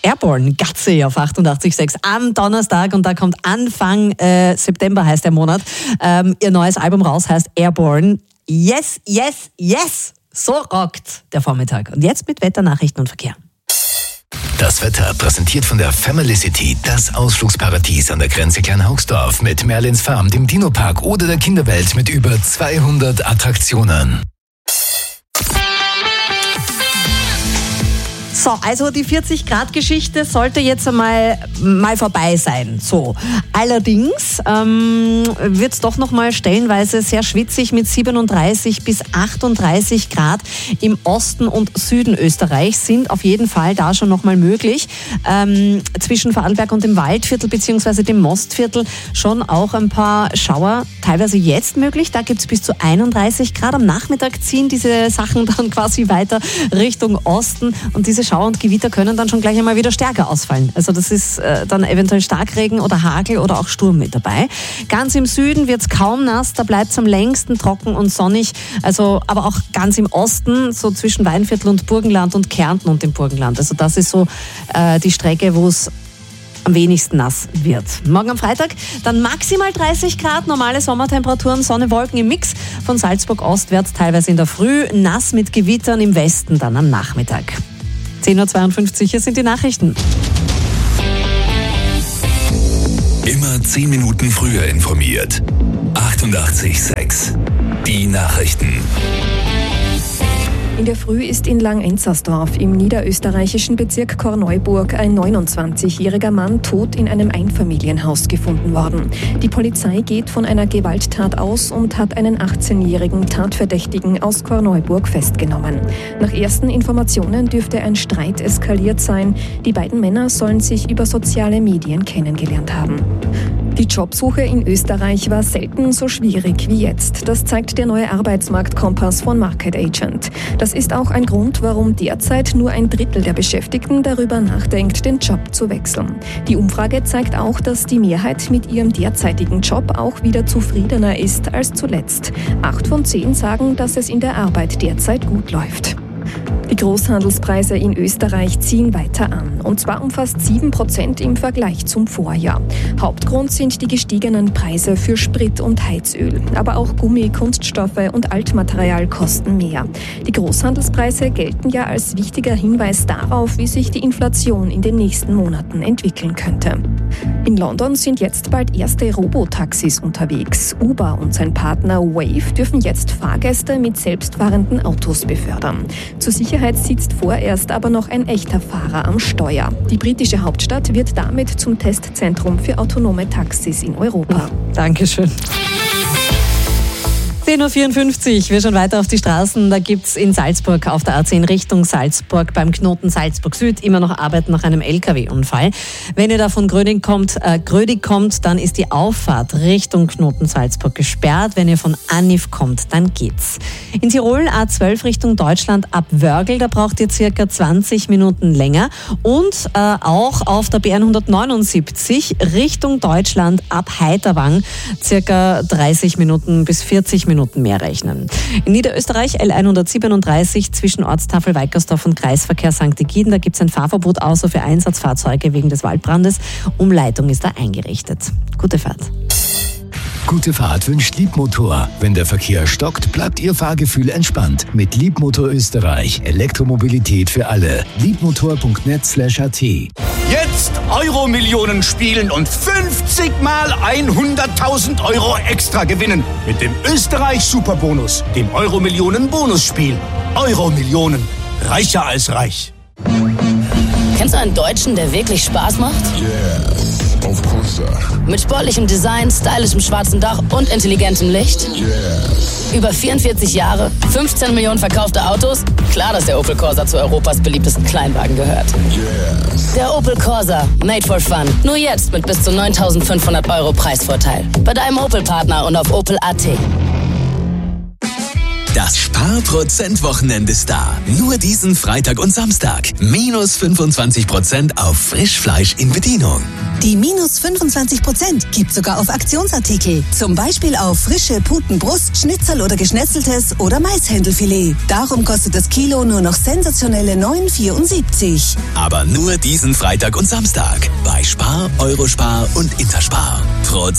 Airborne, Gatze auf 88.6 am Donnerstag und da kommt Anfang September, heißt der Monat, ihr neues Album raus, heißt Airborne. Yes, yes, yes! So rockt der Vormittag. Und jetzt mit Wetternachrichten und Verkehr. Das Wetter präsentiert von der Family City, das Ausflugsparadies an der Grenze Kleinhaugsdorf mit Merlins Farm, dem Dino-Park oder der Kinderwelt mit über 200 Attraktionen. So, also die 40-Grad-Geschichte sollte jetzt einmal vorbei sein. So, allerdings wird es doch nochmal stellenweise sehr schwitzig mit 37 bis 38 Grad im Osten und Süden Österreichs sind auf jeden Fall da schon nochmal möglich. Zwischen Vorarlberg und dem Waldviertel bzw. dem Mostviertel schon auch ein paar Schauer, teilweise jetzt möglich. Da gibt es bis zu 31 Grad. Am Nachmittag ziehen diese Sachen dann quasi weiter Richtung Osten und diese Schauer und Gewitter können dann schon gleich einmal wieder stärker ausfallen. Also das ist dann eventuell Starkregen oder Hagel oder auch Sturm mit dabei. Ganz im Süden wird es kaum nass, da bleibt es am längsten trocken und sonnig. Also, aber auch ganz im Osten, so zwischen Weinviertel und Burgenland und Kärnten und dem Burgenland. Also das ist so die Strecke, wo es am wenigsten nass wird. Morgen am Freitag dann maximal 30 Grad, normale Sommertemperaturen, Sonne, Wolken im Mix. Von Salzburg ostwärts teilweise in der Früh, nass mit Gewittern im Westen dann am Nachmittag. 10.52 Uhr, hier sind die Nachrichten. Immer 10 Minuten früher informiert. 88.6 Die Nachrichten. In der Früh ist in Langenzersdorf im niederösterreichischen Bezirk Korneuburg ein 29-jähriger Mann tot in einem Einfamilienhaus gefunden worden. Die Polizei geht von einer Gewalttat aus und hat einen 18-jährigen Tatverdächtigen aus Korneuburg festgenommen. Nach ersten Informationen dürfte ein Streit eskaliert sein. Die beiden Männer sollen sich über soziale Medien kennengelernt haben. Die Jobsuche in Österreich war selten so schwierig wie jetzt. Das zeigt der neue Arbeitsmarktkompass von Market Agent. Das ist auch ein Grund, warum derzeit nur ein Drittel der Beschäftigten darüber nachdenkt, den Job zu wechseln. Die Umfrage zeigt auch, dass die Mehrheit mit ihrem derzeitigen Job auch wieder zufriedener ist als zuletzt. 8 von 10 sagen, dass es in der Arbeit derzeit gut läuft. Die Großhandelspreise in Österreich ziehen weiter an, und zwar um fast 7% im Vergleich zum Vorjahr. Hauptgrund sind die gestiegenen Preise für Sprit und Heizöl. Aber auch Gummi, Kunststoffe und Altmaterial kosten mehr. Die Großhandelspreise gelten ja als wichtiger Hinweis darauf, wie sich die Inflation in den nächsten Monaten entwickeln könnte. In London sind jetzt bald erste Robotaxis unterwegs. Uber und sein Partner Wave dürfen jetzt Fahrgäste mit selbstfahrenden Autos befördern. Zur Sicherheit sitzt vorerst aber noch ein echter Fahrer am Steuer. Die britische Hauptstadt wird damit zum Testzentrum für autonome Taxis in Europa. Dankeschön. 10.54 Uhr, wir schauen weiter auf die Straßen. Da gibt es in Salzburg auf der A10 Richtung Salzburg beim Knoten Salzburg Süd immer noch Arbeiten nach einem LKW-Unfall. Wenn ihr da von Grödig kommt, dann ist die Auffahrt Richtung Knoten Salzburg gesperrt. Wenn ihr von Annif kommt, dann geht's. In Tirol A12 Richtung Deutschland ab Wörgl, da braucht ihr circa 20 Minuten länger. Und auch auf der B179 Richtung Deutschland ab Heiterwang circa 30 Minuten bis 40 Minuten mehr rechnen. In Niederösterreich L137 zwischen Ortstafel Weikersdorf und Kreisverkehr St. Egiden, da gibt es ein Fahrverbot außer für Einsatzfahrzeuge wegen des Waldbrandes. Umleitung ist da eingerichtet. Gute Fahrt. Gute Fahrt wünscht Liebmotor. Wenn der Verkehr stockt, bleibt Ihr Fahrgefühl entspannt. Mit Liebmotor Österreich. Elektromobilität für alle. Liebmotor.net/at. Jetzt Euro-Millionen spielen und 50 mal 100.000 Euro extra gewinnen. Mit dem Österreich-Superbonus, dem Euro-Millionen-Bonusspiel. Euro-Millionen. Reicher als reich. Kennst du einen Deutschen, der wirklich Spaß macht? Yeah, of course. Mit sportlichem Design, stylischem schwarzen Dach und intelligentem Licht? Yeah. Über 44 Jahre, 15 Millionen verkaufte Autos? Klar, dass der Opel Corsa zu Europas beliebtesten Kleinwagen gehört. Yeah. Der Opel Corsa, made for fun. Nur jetzt mit bis zu 9.500 Euro Preisvorteil. Bei deinem Opel-Partner und auf opel.at. Das Spar-Prozent-Wochenende ist da. Nur diesen Freitag und Samstag. Minus 25% auf Frischfleisch in Bedienung. Die minus 25% gibt sogar auf Aktionsartikel. Zum Beispiel auf frische Putenbrust, Schnitzel oder Geschnetzeltes oder Maishändelfilet. Darum kostet das Kilo nur noch sensationelle 9,74. Aber nur diesen Freitag und Samstag. Bei Spar, Eurospar und Interspar. Prozent